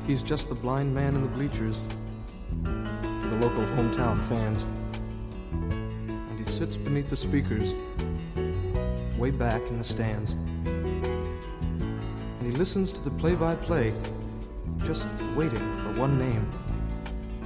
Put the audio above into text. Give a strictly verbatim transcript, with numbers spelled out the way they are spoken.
He's just the blind man in the bleachers for the local hometown fans. And he sits beneath the speakers, way back in the stands. And he listens to the play-by-play, just waiting for one name.